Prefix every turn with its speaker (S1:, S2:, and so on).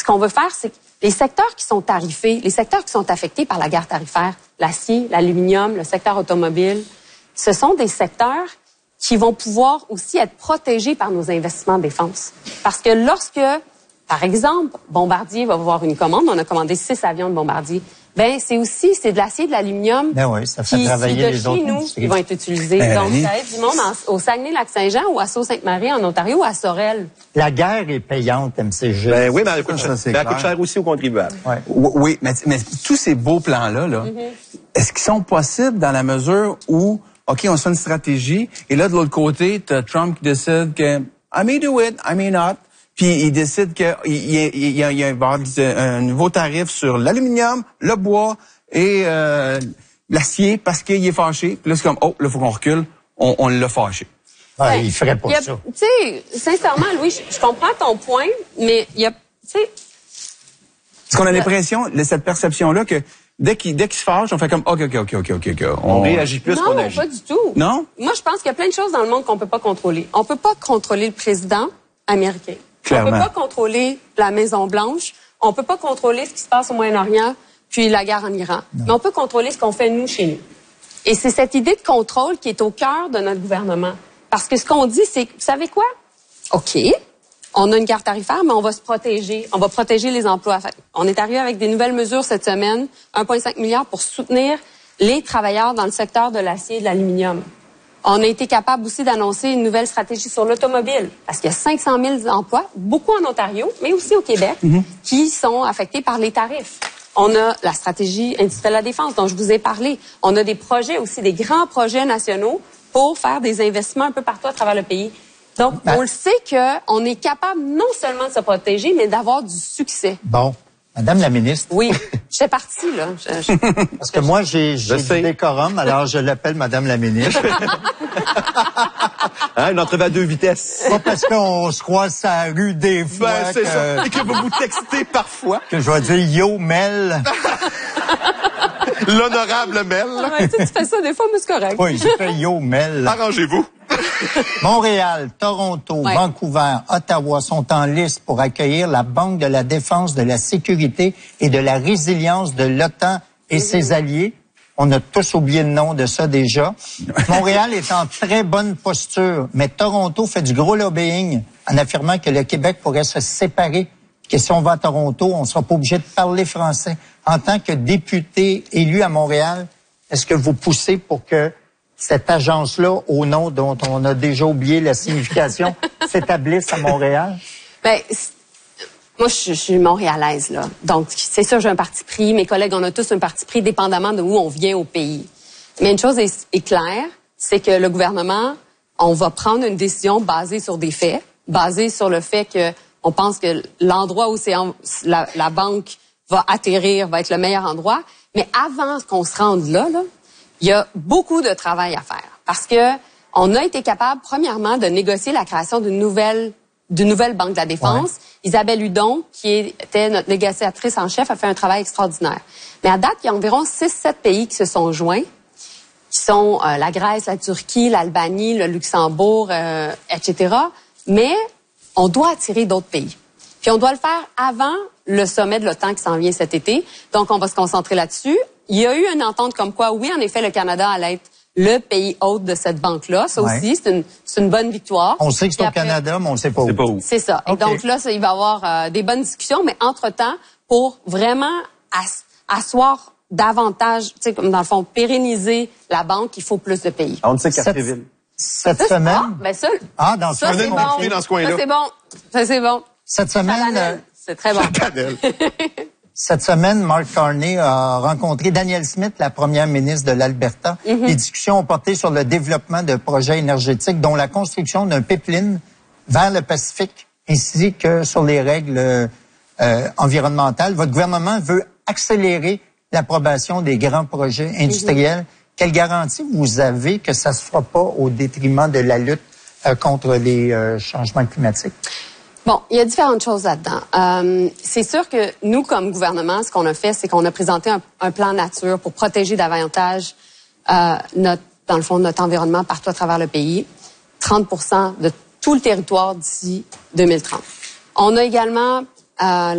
S1: qu'on veut faire, c'est que les secteurs qui sont tarifés, les secteurs qui sont affectés par la guerre tarifaire, l'acier, l'aluminium, le secteur automobile, ce sont des secteurs qui vont pouvoir aussi être protégés par nos investissements de défense. Parce que lorsque, par exemple, Bombardier va voir une commande, on a commandé 6 avions de Bombardier, c'est de l'acier, de l'aluminium
S2: oui, ça fait travailler les autres
S1: nous, qui vont être utilisés. Donc, ça aide du monde au Saguenay-Lac-Saint-Jean ou à Sault-Sainte-Marie en Ontario ou à Sorel.
S2: La guerre est payante, MCG.
S3: Oui, mais elle coûte cher aussi aux contribuables.
S4: Ouais. Oui, mais tous ces beaux plans-là, est-ce qu'ils sont possibles dans la mesure où, OK, on se fait une stratégie, et là, de l'autre côté, t'as Trump qui décide que I may do it, I may not. Puis il décide qu'il y a un nouveau tarif sur l'aluminium, le bois et l'acier parce qu'il est fâché. Puis là, c'est comme, là, il faut qu'on recule. On l'a fâché.
S2: Il ferait pas ça.
S1: Tu sais, sincèrement, Louis, je comprends ton point, mais il y a, tu sais...
S4: Parce qu'on a l'impression, cette perception-là, que dès qu'il se fâche, on fait comme, OK.
S3: On réagit plus qu'on agit.
S1: Non, pas du tout.
S4: Non?
S1: Moi, je pense qu'il y a plein de choses dans le monde qu'on peut pas contrôler. On peut pas contrôler le président américain.
S4: Clairement.
S1: On peut pas contrôler la Maison-Blanche. On peut pas contrôler ce qui se passe au Moyen-Orient, puis la guerre en Iran. Non. Mais on peut contrôler ce qu'on fait, nous, chez nous. Et c'est cette idée de contrôle qui est au cœur de notre gouvernement. Parce que ce qu'on dit, c'est, vous savez quoi? OK, on a une carte tarifaire, mais on va se protéger. On va protéger les emplois. On est arrivé avec des nouvelles mesures cette semaine, 1,5 milliard pour soutenir les travailleurs dans le secteur de l'acier et de l'aluminium. On a été capable aussi d'annoncer une nouvelle stratégie sur l'automobile, parce qu'il y a 500 000 emplois, beaucoup en Ontario, mais aussi au Québec, qui sont affectés par les tarifs. On a la stratégie industrielle de la défense dont je vous ai parlé. On a des projets aussi, des grands projets nationaux pour faire des investissements un peu partout à travers le pays. Donc, on le sait qu'on est capable non seulement de se protéger, mais d'avoir du succès.
S2: Bon. Madame la ministre.
S1: Oui, j'étais partie, là.
S2: Parce que moi, j'ai du décorum, alors je l'appelle Madame la ministre.
S3: Une entrevue à 2 vitesses.
S2: Pas parce qu'on se croise sur la rue des fois.
S3: C'est ça. Et que vous vous textez parfois.
S2: Que je vais dire Yo Mel.
S3: L'honorable Mel.
S1: Tu fais ça des fois, mais c'est correct.
S2: Oui, je fais Yo Mel.
S3: Arrangez-vous.
S2: Montréal, Toronto, Vancouver, Ottawa sont en liste pour accueillir la Banque de la défense, de la sécurité et de la résilience de l'OTAN et ses alliés. On a tous oublié le nom de ça déjà. Montréal est en très bonne posture, mais Toronto fait du gros lobbying en affirmant que le Québec pourrait se séparer, que si on va à Toronto, on ne sera pas obligé de parler français. En tant que député élu à Montréal, est-ce que vous poussez pour que cette agence-là, au nom dont on a déjà oublié la signification, s'établisse à Montréal?
S1: Moi, je suis montréalaise, là. Donc, c'est sûr, j'ai un parti pris. Mes collègues, on a tous un parti pris, dépendamment de où on vient au pays. Mais une chose est claire, c'est que le gouvernement, on va prendre une décision basée sur des faits, basée sur le fait que on pense que l'endroit où la banque va atterrir va être le meilleur endroit. Mais avant qu'on se rende là, il y a beaucoup de travail à faire. Parce que on a été capable, premièrement, de négocier la création d'une nouvelle banque de la défense. Ouais. Isabelle Hudon, qui était notre négociatrice en chef, a fait un travail extraordinaire. Mais à date, il y a environ 6-7 pays qui se sont joints, qui sont la Grèce, la Turquie, l'Albanie, le Luxembourg, etc. Mais on doit attirer d'autres pays. Puis on doit le faire avant le sommet de l'OTAN qui s'en vient cet été. Donc, on va se concentrer là-dessus. Il y a eu une entente comme quoi, oui, en effet, le Canada allait être le pays hôte de cette banque-là. Ça aussi, c'est une bonne victoire.
S2: On sait que c'est au Canada, mais on ne sait pas où.
S1: C'est ça. Okay. Et donc là, il va y avoir des bonnes discussions, mais entre-temps, pour vraiment asseoir davantage, tu sais, comme dans le fond, pérenniser la banque, il faut plus de pays.
S3: On sait Cartierville.
S2: Cette semaine...
S3: dans ce coin-là.
S1: Ça, c'est bon. Ça, c'est bon.
S2: Cette semaine...
S1: C'est très bon.
S2: Cette semaine, Mark Carney a rencontré Danielle Smith, la première ministre de l'Alberta. Les discussions ont porté sur le développement de projets énergétiques, dont la construction d'un pipeline vers le Pacifique, ainsi que sur les règles environnementales. Votre gouvernement veut accélérer l'approbation des grands projets industriels. Quelle garantie vous avez que ça se fera pas au détriment de la lutte contre les changements climatiques?
S1: Bon, il y a différentes choses là-dedans. C'est sûr que nous, comme gouvernement, ce qu'on a fait, c'est qu'on a présenté un plan nature pour protéger davantage dans le fond, notre environnement partout à travers le pays. 30% de tout le territoire d'ici 2030. On a également